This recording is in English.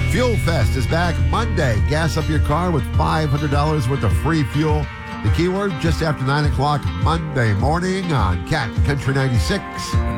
Fuel Fest is back Monday. Gas up your car with $500 worth of free fuel. The keyword just after 9 o'clock Monday morning on Cat Country 96.